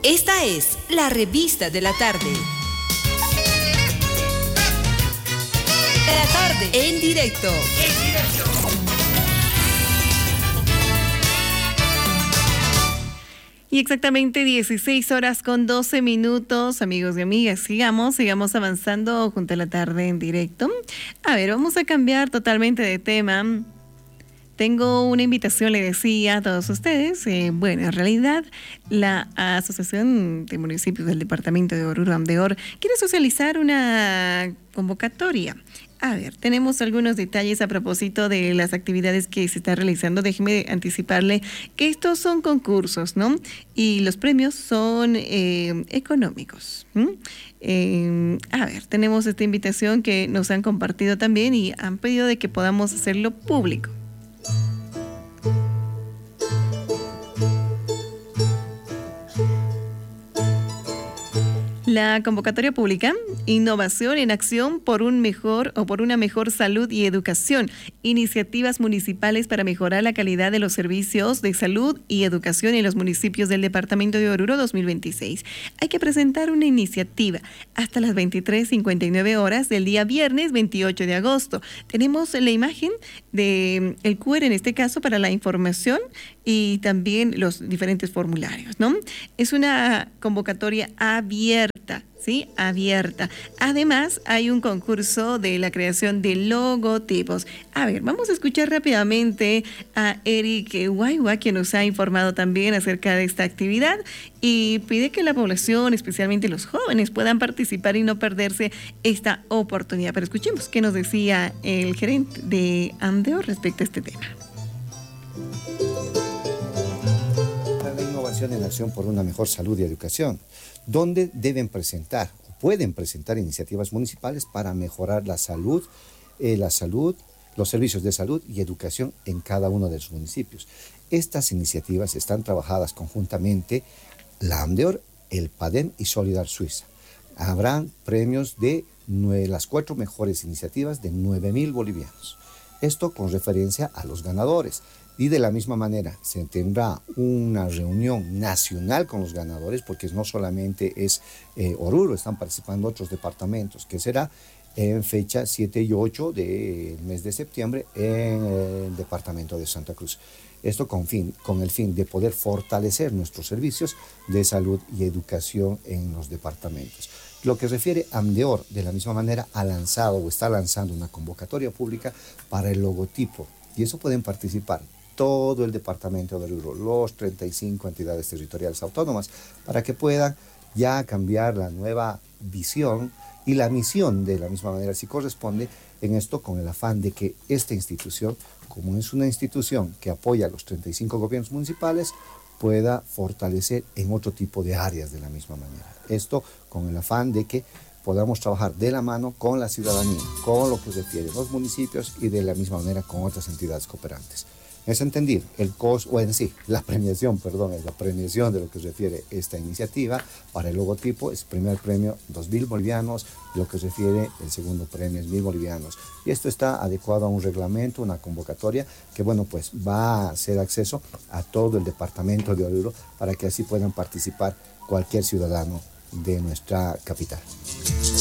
Esta es la revista de la tarde. De la tarde en directo. Y exactamente 16:12, amigos y amigas. Sigamos avanzando junto a la tarde en directo. A ver, vamos a cambiar totalmente de tema. Tengo una invitación, le decía a todos ustedes. Bueno, en realidad la Asociación de Municipios del Departamento de Oruro, AMDEOR, quiere socializar una convocatoria. A ver, tenemos algunos detalles a propósito de las actividades que se están realizando. Déjeme anticiparle que estos son concursos, ¿no? Y los premios son económicos. A ver, tenemos esta invitación que nos han compartido también y han pedido de que podamos hacerlo público. La convocatoria pública, Innovación en Acción por una mejor salud y educación, iniciativas municipales para mejorar la calidad de los servicios de salud y educación en los municipios del departamento de Oruro 2026. Hay que presentar una iniciativa hasta las 23:59 horas del día viernes 28 de agosto. Tenemos la imagen del QR en este caso para la información y también los diferentes formularios, ¿no? Es una convocatoria abierta, ¿sí? Abierta. Además, hay un concurso de la creación de logotipos. A ver, vamos a escuchar rápidamente a Eric Guayua, quien nos ha informado también acerca de esta actividad y pide que la población, especialmente los jóvenes, puedan participar y no perderse esta oportunidad. Pero escuchemos qué nos decía el gerente de AMDEOR respecto a este tema. En acción por una mejor salud y educación, donde pueden presentar iniciativas municipales para mejorar la salud, los servicios de salud y educación en cada uno de los municipios. Estas iniciativas están trabajadas conjuntamente la AMDEOR, el PADEM y Solidar Suiza. Habrán premios de las 4 mejores iniciativas de 9.000 bolivianos. Esto con referencia a los ganadores. Y de la misma manera se tendrá una reunión nacional con los ganadores, porque no solamente es Oruro, están participando otros departamentos, que será en fecha 7 y 8 del mes de septiembre en el departamento de Santa Cruz. Esto con el fin de poder fortalecer nuestros servicios de salud y educación en los departamentos. Lo que refiere a AMDEOR, de la misma manera, ha lanzado o está lanzando una convocatoria pública para el logotipo, y eso pueden participar todo el departamento de Oruro, los 35 entidades territoriales autónomas, para que puedan ya cambiar la nueva visión y la misión de la misma manera, si corresponde, en esto con el afán de que esta institución, como es una institución que apoya a los 35 gobiernos municipales, pueda fortalecer en otro tipo de áreas de la misma manera. Esto con el afán de que podamos trabajar de la mano con la ciudadanía, con lo que refiere a los municipios y de la misma manera con otras entidades cooperantes. Es entendido la premiación de lo que refiere esta iniciativa. Para el logotipo es primer premio 2.000 bolivianos, lo que refiere el segundo premio es 1.000 bolivianos. Y esto está adecuado a un reglamento, una convocatoria que va a ser acceso a todo el departamento de Oruro para que así puedan participar cualquier ciudadano de nuestra capital.